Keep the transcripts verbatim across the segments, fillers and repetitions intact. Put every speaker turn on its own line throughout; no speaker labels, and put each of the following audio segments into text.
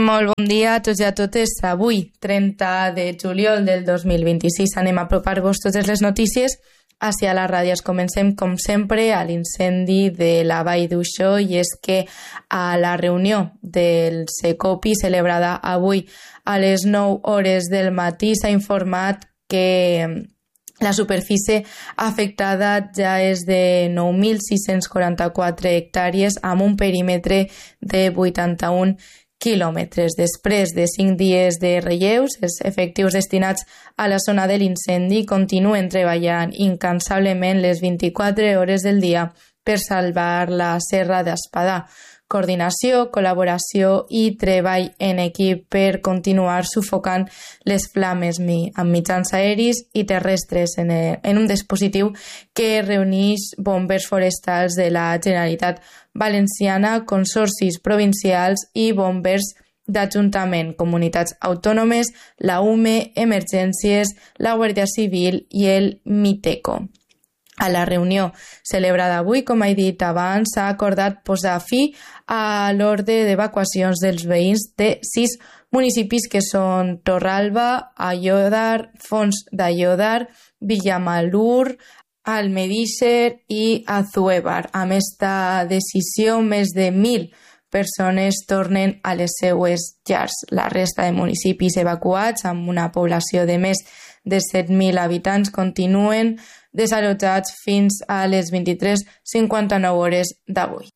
Molt bon dia a tots i a totes. Avui, trenta de juliol del dos mil vint-i-sis, anem a apropar-vos totes les notícies hacia les ràdios. Comencem, com sempre, a l'incendi de la Vall d'Uixó, i és que a la reunió del Secopi, celebrada avui a les nou hores del matí, s'ha informat que la superfície afectada ja és de nou mil sis-cents quaranta-quatre hectàrees amb un perímetre de vuitanta-un quilòmetres. Després de cinc dies de relleus, els efectius destinats a la zona de l'incendi continuen treballant incansablement les vint-i-quatre hores del dia per salvar la Serra d'Espadà. Coordinació, col·laboració i treball en equip per continuar sufocant les flames amb mitjans aeris i terrestres en, en un dispositiu que reuneix bombers forestals de la Generalitat Valenciana, consorcis provincials i bombers d'Ajuntament, comunitats autònomes, la U M E, Emergències, la Guàrdia Civil i el Miteco. A la reunió celebrada avui, com he dit abans, s'ha acordat posar fi a l'ordre d'evacuacions dels veïns de sis municipis que són Torralba, Aiòder, Fons d'Aiòder, Villamalur, Almedíxer i Azuévar. Amb esta decisió, més de mil persones tornen a les seues llars. La resta de municipis evacuats, amb una població de més de set mil habitants, continuen desallotjats fins a les vint-i-tres cinquanta-nou hores d'avui.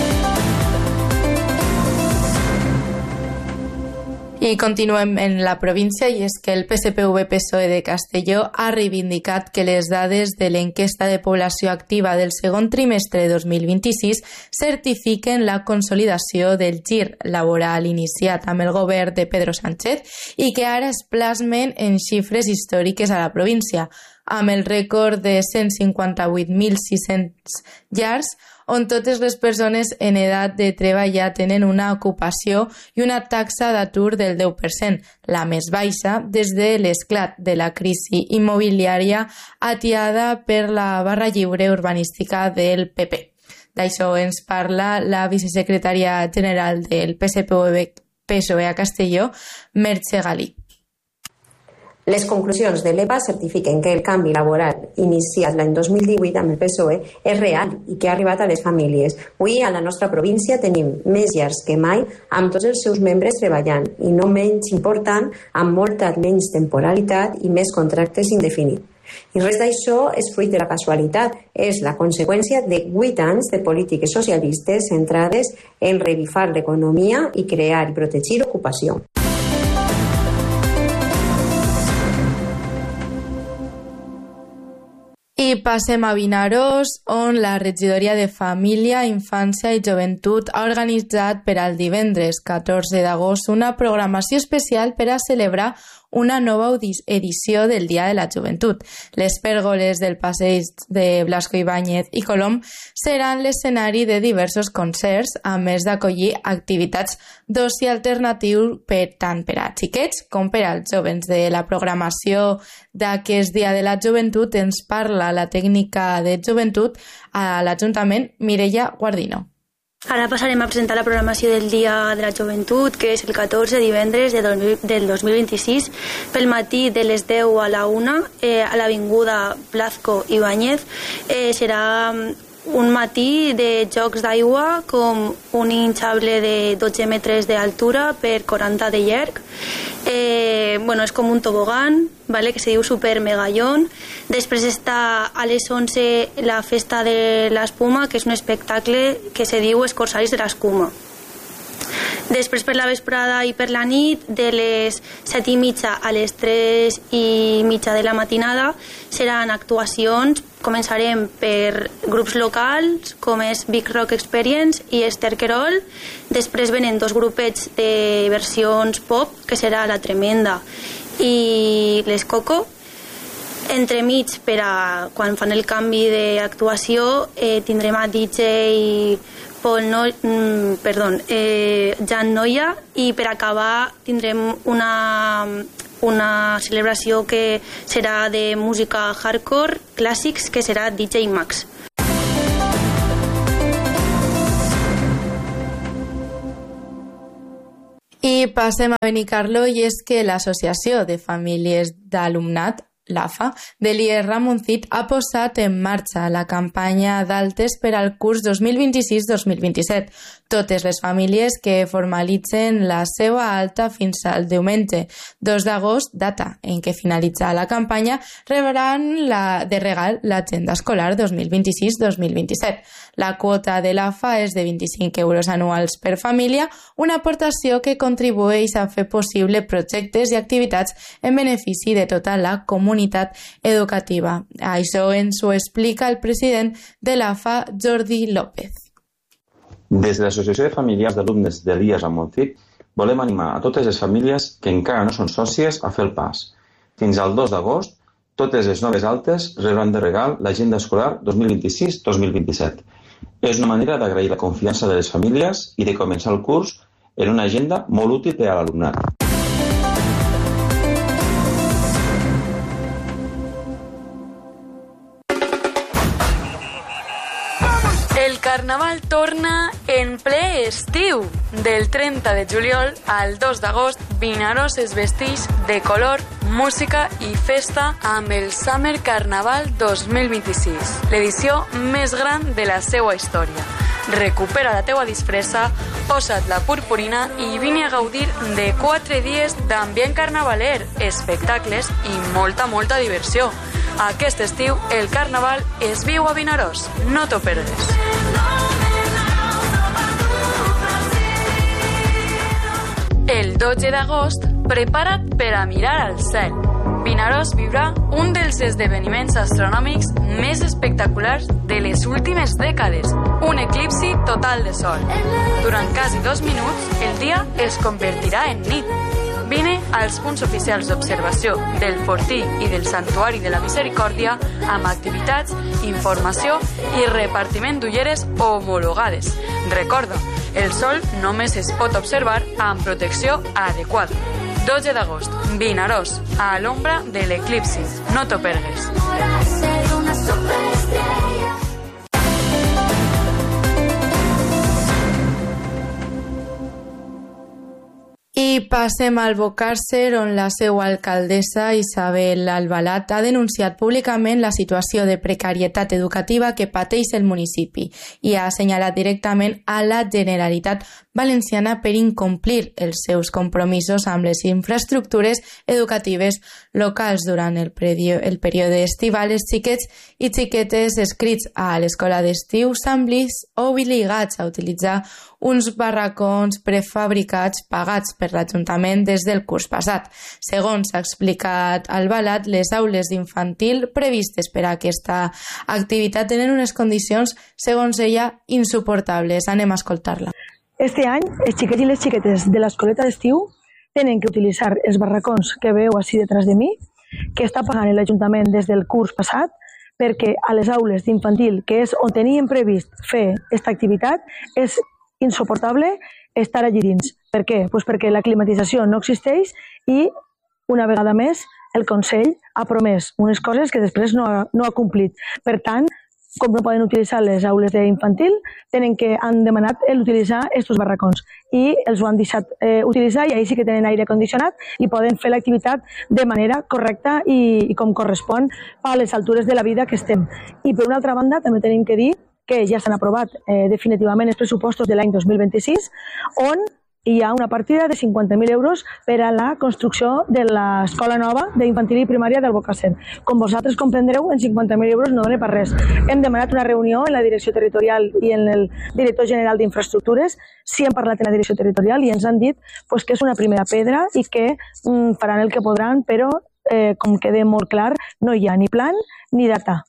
I continuem en la província, i és que el P S P V P S O E de Castelló ha reivindicat que les dades de l'enquesta de població activa del segon trimestre de dos mil vint-i-sis certifiquen la consolidació del gir laboral iniciat amb el govern de Pedro Sánchez i que ara es plasmen en xifres històriques a la província, amb el rècord de cent cinquanta-vuit mil sis-cents llars, on totes les persones en edat de treballar tenen una ocupació i una taxa d'atur del deu per cent, la més baixa des de l'esclat de la crisi immobiliària atiada per la barra lliure urbanística del P P. D'això ens parla la vicesecretària general del P S P V P S O E a Castelló, Merche Galí.
Les conclusions de l'E P A certifiquen que el canvi laboral iniciat l'any dos mil divuit amb el P S O E és real i que ha arribat a les famílies. Avui a la nostra província tenim més llars que mai amb tots els seus membres treballant i, no menys important, amb molta menys temporalitat i més contractes indefinits. I res d'això és fruit de la casualitat, és la conseqüència de vuit anys de polítiques socialistes centrades en revifar l'economia i crear i protegir ocupació.
I passem a Vinaròs, on la regidoria de Família, Infància i Joventut ha organitzat per al divendres catorze d'agost una programació especial per a celebrar una nova edició del Dia de la Joventut. Les pèrgoles del passeig de Blasco Ibáñez i Colom seran l'escenari de diversos concerts, a més d'acollir activitats d'oci alternatiu per tant per a xiquets com per als jovens. De la programació d'aquest Dia de la Joventut ens parla la tècnica de joventut a l'Ajuntament, Mireia Guardino.
Ara passarem a presentar la programació del Dia de la Joventut, que és el catorze, divendres de del dos mil vint-i-sis, pel matí de les deu a la una, eh, a l'Avinguda Blasco Ibáñez. Eh, serà un matí de jocs d'aigua com un hinchable de dotze metres d'altura per quaranta de llarg. Eh, bueno, és com un tobogan, vale, que se diu Super Megallón. Després està a les onze la Festa de l'Espuma, que és un espectacle que se diu Escorçaris de l'Escuma. Després, per la vesprada i per la nit, de les set i mitja a les tres i mitja de la matinada, seran actuacions. Començarem per grups locals, com és Big Rock Experience i Esther Querol. Després venen dos grupets de versions pop, que serà La Tremenda i Les Coco. Entremig, per a quan fan el canvi d'actuació, eh, tindrem a D J Paul no, mm, perdó, eh, Jan Noia, i per acabar tindrem una, una celebració que serà de música hardcore clàssics, que serà D J Max.
I passem a Benicarló, i és que l'Associació de Famílies d'Alumnat, l'A F A, de l'I E Ramoncit ha posat en marxa la campanya d'altes per al curs dos mil vint-i-sis dos mil vint-i-set. Totes les famílies que formalitzen la seva alta fins al diumenge dos d'agost, data en què finalitza la campanya, rebran la, de regal l'agenda escolar dos mil vint-i-sis dos mil vint-i-set. La quota de l'A F A és de vint-i-cinc euros anuals per família, una aportació que contribueix a fer possible projectes i activitats en benefici de tota la comunitat educativa. Això ens ho explica el president de l'A F A, Jordi López.
Des de l'Associació de Familiars d'Alumnes de l'I E Ramoncit volem animar a totes les famílies que encara no són sòcies a fer el pas. Fins al dos d'agost, totes les noves altes rebran de regal l'agenda escolar dos mil vint-i-sis dos mil vint-i-set. És una manera d'agrair la confiança de les famílies i de començar el curs en una agenda molt útil per a l'alumnat.
El Carnaval torna en ple estiu. Del trenta de juliol al dos d'agost, Vinaròs es vesteix de color, música i festa amb el Summer Carnaval dos mil vint-i-sis, l'edició més gran de la seva història. Recupera la teua disfressa, posa't la purpurina i vine a gaudir de quatre dies d'ambient carnavaler, espectacles i molta, molta diversió. Aquest estiu, el Carnaval es viu a Vinaròs. No t'ho perdes. El dotze d'agost, prepara't per a mirar al cel. Vinaròs viurà un dels esdeveniments astronòmics més espectaculars de les últimes dècades, un eclipsi total de sol. Durant quasi dos minuts, el dia es convertirà en nit. Vine als punts oficials d'observació del Fortí i del Santuari de la Misericòrdia amb activitats, informació i repartiment d'ulleres homologades. Recorda, el sol només es pot observar amb protecció adequada. dotze d'agost, Vinaròs, a l'ombra de l'eclipsi. No t'ho pergues.
I passem al Bocàrcer, on la seva alcaldessa, Isabel Albalat, ha denunciat públicament la situació de precarietat educativa que pateix el municipi i ha assenyalat directament a la Generalitat Valenciana per incomplir els seus compromisos amb les infraestructures educatives locals. Durant el, predio, el període estival, els xiquets i xiquetes inscrits a l'escola d'estiu s'han vist obligats a utilitzar uns barracons prefabricats pagats per l'Ajuntament des del curs passat. Segons ha explicat Albalat, les aules d'infantil previstes per a aquesta activitat tenen unes condicions, segons ella, insuportables. Anem a escoltar-la.
Este any, els xiquets i les xiquetes de l'escoleta d'estiu tenen que utilitzar els barracons que veu així detrás de mi, que està pagant l'Ajuntament des del curs passat, perquè a les aules d'infantil, que és on teníem previst fer aquesta activitat, és insuportable estar allí dins. Per què? Pues perquè la climatització no existeix i, una vegada més, el Consell ha promès unes coses que després no ha, no ha complit. Per tant, com no poden utilitzar les aules d'infantil, tenen que han demanat utilitzar aquests barracons i els ho han deixat eh, utilitzar i ahí sí que tenen aire condicionat i poden fer l'activitat de manera correcta i, i com correspon a les altures de la vida que estem. I per una altra banda, també tenim que dir que ja s'han aprovat eh, definitivament els pressupostos de l'any dos mil vint-i-sis, on hi ha una partida de cinquanta mil euros per a la construcció de l'escola nova d'infantil i primària del Bocàrcer. Com vosaltres comprendreu, en cinquanta mil euros no dona per res. Hem demanat una reunió en la direcció territorial i en el director general d'infraestructures. Sí hem parlat en la direcció territorial i ens han dit pues, que és una primera pedra i que mm, faran el que podran, però, eh, com queda molt clar, no hi ha ni plan ni data.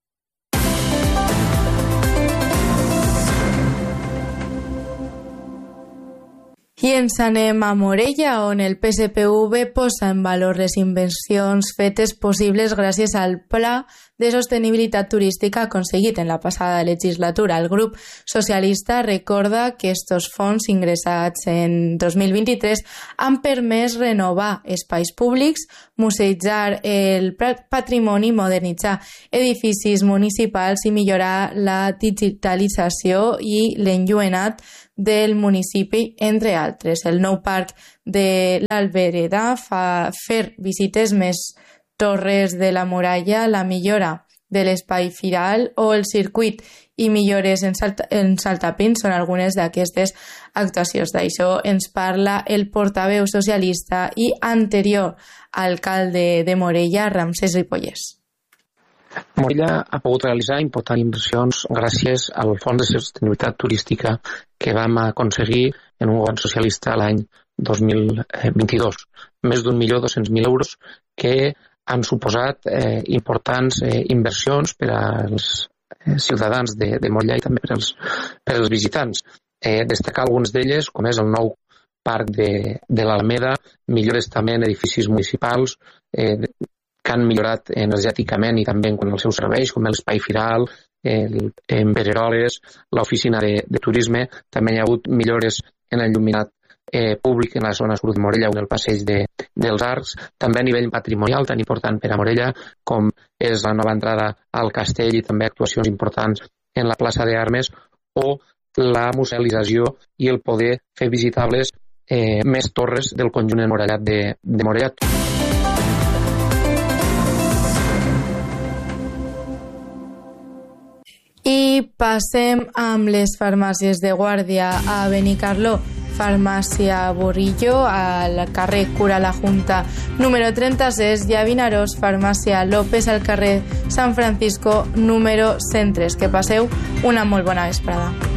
I ens anem a Morella, on el P S P V posa en valor les inversions fetes possibles gràcies al Pla de sostenibilitat turística aconseguit en la passada legislatura. El grup socialista recorda que estos fons ingressats en dos mil vint-i-tres han permès renovar espais públics, musejar el patrimoni, modernitzar edificis municipals i millorar la digitalització i l'enlluenat del municipi, entre altres. El nou parc de l'Albereda fa fer visites més torres de la muralla, la millora de l'espai firal o el circuit i millores en, salta, en saltapins són algunes d'aquestes actuacions. D'això ens parla el portaveu socialista i anterior alcalde de Morella, Ramsès Ripollès.
Morella ha pogut realitzar importants inversions gràcies al Fons de Sostenibilitat Turística que vam aconseguir en un govern socialista l'any dos mil vint-i-dos. Més d'un milió dos-cents mil euros que han suposat eh, importants eh, inversions per als eh, ciutadans de, de Morella i també per als, per als visitants. Eh, destacar algunes d'elles, com és el nou parc de, de l'Alameda, millores també en edificis municipals, eh, que han millorat energèticament i també en quant als seus serveis, com l'espai firal, el, en Pereroles, l'oficina de, de turisme. També hi ha hagut millores en el il·luminat eh, públic en la zona sud de Morella, en el passeig de, dels Arcs. També a nivell patrimonial, tan important per a Morella, com és la nova entrada al castell i també actuacions importants en la plaça d'Armes o la musealització i el poder fer visitables eh, més torres del conjunt emmurallat de, de Morella.
I passem amb les farmàcies de guàrdia a Benicarló. Farmàcia Borillo, al carrer Cura la Junta número trenta-sis, i a Vinaròs, Farmàcia López, al carrer San Francisco número cent tres. Que passeu una molt bona vesprada.